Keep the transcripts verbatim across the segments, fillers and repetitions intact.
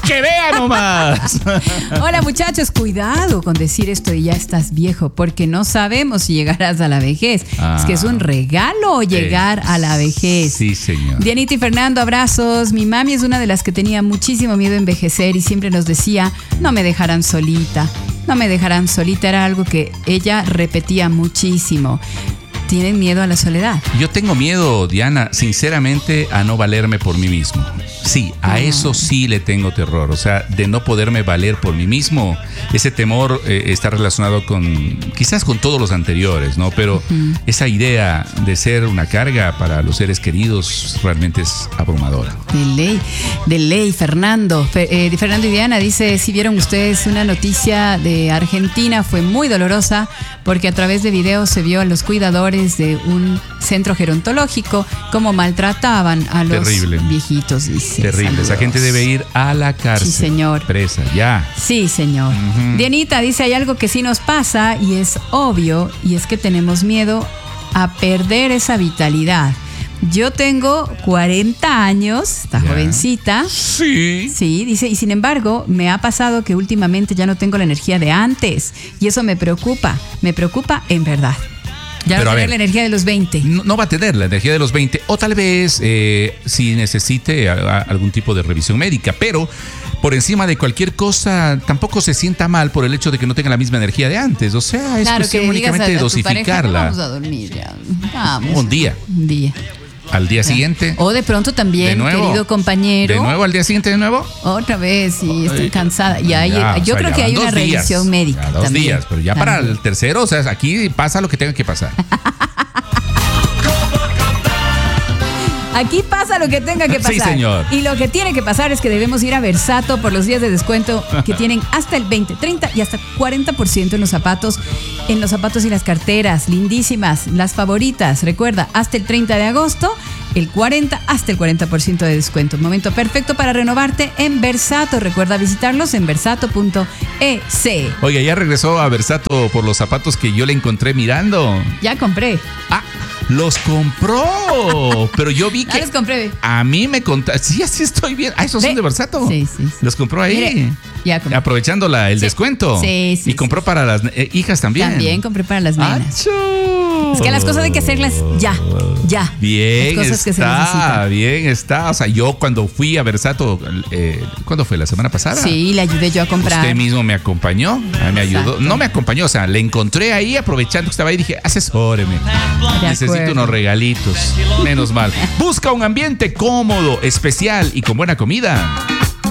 que vea nomás. Hola muchachos, cuidado con decir esto de ya estás viejo, porque no sabemos si llegarás a la vejez. Ah, es que es un regalo llegar eh, a la vejez. Sí, señor. Dianita y Fernando, abrazos. Mi mami es una de las que tenía muchísimo miedo a envejecer y siempre nos decía, no me dejarán solita, no me dejarán solita. Era algo que ella repetía muchísimo. ¿Tienen miedo a la soledad? Yo tengo miedo, Diana, sinceramente, a no valerme por mí mismo. Sí, a eso sí le tengo terror. O sea, de no poderme valer por mí mismo. Ese temor eh, está relacionado con, quizás con todos los anteriores, ¿no? Pero uh-huh. esa idea de ser una carga para los seres queridos realmente es abrumadora. De ley, de ley, Fernando. Fe, eh, Fernando y Diana dice, si vieron ustedes una noticia de Argentina, fue muy dolorosa porque a través de videos se vio a los cuidadores de un centro gerontológico cómo maltrataban a los Terrible. viejitos, dice. Terrible, saludos. Esa gente debe ir a la cárcel. Sí, señor. Presa, ya. Sí, señor. Uh-huh. Dianita dice, hay algo que sí nos pasa y es obvio, y es que tenemos miedo a perder esa vitalidad. Yo tengo cuarenta años, está yeah. jovencita. Sí. Sí, dice, y sin embargo, me ha pasado que últimamente ya no tengo la energía de antes, y eso me preocupa, me preocupa en verdad. Ya no va a tener la energía de los veinte. No, no va a tener la energía de los veinte. O tal vez eh, si necesite a, a algún tipo de revisión médica. Pero por encima de cualquier cosa, tampoco se sienta mal por el hecho de que no tenga la misma energía de antes. O sea, es claro, cuestión únicamente de dosificarla. Pareja, no vamos a dormir ya. Vamos. Un día. Un día. Al día siguiente. O de pronto también, de nuevo, querido compañero. ¿De nuevo al día siguiente de nuevo? Otra vez, sí, estoy cansada. Y hay, ya, yo o sea, creo que hay una días, revisión médica. Ya, dos también, días, pero ya también. Para el tercero, o sea, aquí pasa lo que tenga que pasar. Aquí pasa lo que tenga que pasar. Sí, señor. Y lo que tiene que pasar es que debemos ir a Versato por los días de descuento que tienen hasta el veinte, treinta y hasta cuarenta por ciento en los zapatos, en los zapatos y las carteras. Lindísimas, las favoritas. Recuerda, hasta el treinta de agosto, el cuarenta hasta el cuarenta por ciento de descuento. Momento perfecto para renovarte en Versato. Recuerda visitarlos en versato punto e c. Oiga, ya regresó a Versato por los zapatos que yo le encontré mirando. Ya compré. Ah, los compró. Pero yo vi que. No los compré. A mí me contaron. Sí, así estoy bien. Ah, esos ¿Ve? son de Versato. Sí, sí, sí. Los compró ahí. Mire, ya compré. Aprovechando la, el sí. descuento. Sí, sí. Y compró sí. para las eh, hijas también. También compré para las nenas. ¡Achoo! Es que las cosas hay que hacerlas ya, ya. Bien las cosas está, que se necesitan. bien está. O sea, yo cuando fui a Versato, eh, ¿cuándo fue? ¿La semana pasada? Sí, le ayudé yo a comprar. Usted mismo me acompañó, me ayudó. Exacto. No me acompañó, o sea, le encontré ahí aprovechando que estaba ahí y dije, asesóreme. De Necesito acuerdo. unos regalitos. Menos mal. Busca un ambiente cómodo, especial y con buena comida.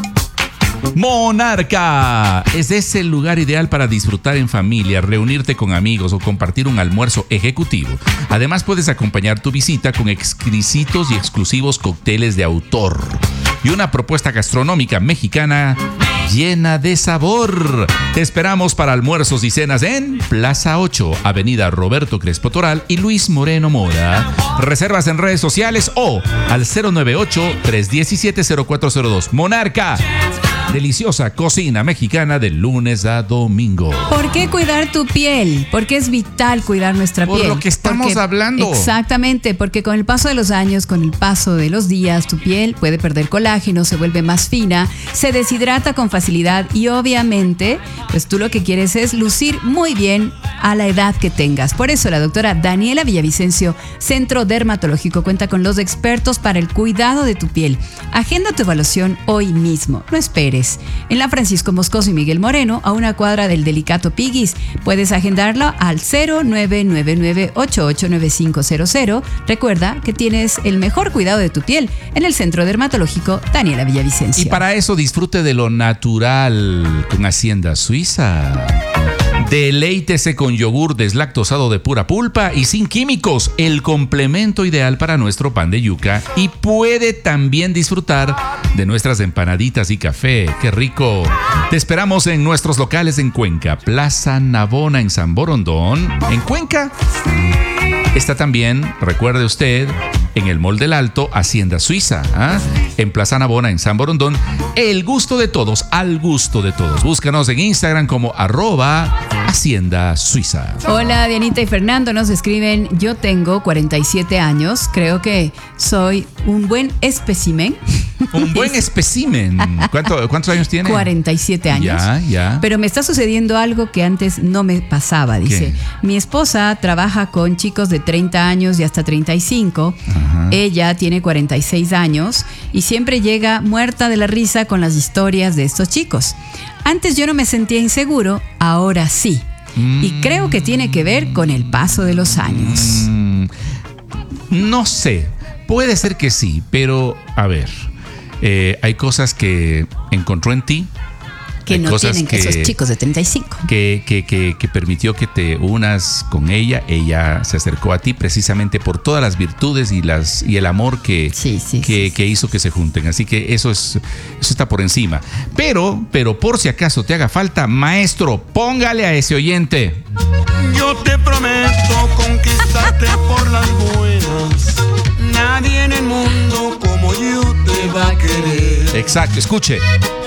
Monarca es ese lugar ideal para disfrutar en familia, reunirte con amigos o compartir un almuerzo ejecutivo. Además, puedes acompañar tu visita con exquisitos y exclusivos cócteles de autor y una propuesta gastronómica mexicana llena de sabor. Te esperamos para almuerzos y cenas en Plaza ocho, Avenida Roberto Crespo Toral y Luis Moreno Mora. Reservas en redes sociales o al cero nueve ocho, tres uno siete, cero cuatro cero dos. Monarca. Deliciosa cocina mexicana de lunes a domingo. ¿Por qué cuidar tu piel? Porque es vital cuidar nuestra Por piel. lo que estamos porque, hablando. Exactamente, porque con el paso de los años, con el paso de los días, tu piel puede perder colágeno, se vuelve más fina, se deshidrata con facilidad y obviamente, pues tú lo que quieres es lucir muy bien a la edad que tengas. Por eso la doctora Daniela Villavicencio, Centro Dermatológico, cuenta con los expertos para el cuidado de tu piel. Agenda tu evaluación hoy mismo, no esperes. En la Francisco Moscoso y Miguel Moreno, a una cuadra del Delicato Piguis. Puedes agendarlo al cero nueve nueve nueve, ocho ocho nueve cinco cero cero. Recuerda que tienes el mejor cuidado de tu piel en el Centro Dermatológico Daniela Villavicencio. Y para eso disfrute de lo natural con Hacienda Suiza. Deleítese con yogur deslactosado de pura pulpa y sin químicos, el complemento ideal para nuestro pan de yuca. Y puede también disfrutar de nuestras empanaditas y café. ¡Qué rico! Te esperamos en nuestros locales en Cuenca, Plaza Navona en San Borondón. En Cuenca está también, recuerde usted, en el Mall del Alto, Hacienda Suiza, ¿ah? En Plaza Navona, en San Borondón. El gusto de todos, al gusto de todos. Búscanos en Instagram como arroba Hacienda Suiza. Hola, Dianita y Fernando, nos escriben: yo tengo cuarenta y siete años, creo que soy un buen espécimen. Un buen espécimen. ¿Cuánto, ¿Cuántos años tiene? cuarenta y siete años. Ya, ya. Pero me está sucediendo algo que antes no me pasaba, dice. ¿Qué? Mi esposa trabaja con chicos de treinta años y hasta treinta y cinco. Ajá. Ella tiene cuarenta y seis años y siempre llega muerta de la risa con las historias de estos chicos. Antes yo no me sentía inseguro, ahora sí. Mm. Y creo que tiene que ver con el paso de los años. Mm. No sé. Puede ser que sí, pero a ver. Eh, hay cosas que encontró en ti que no tienen que, esos chicos de treinta y cinco. Que, que, que, que permitió que te unas con ella. Ella se acercó a ti precisamente por todas las virtudes y las y el amor que, sí, sí, que, sí, que hizo que se junten. Así que eso es eso está por encima. Pero, pero por si acaso te haga falta, maestro, póngale a ese oyente. Yo te prometo conquistarte por las buenas. Nadie en el mundo como yo te va a querer. Exacto, escuche.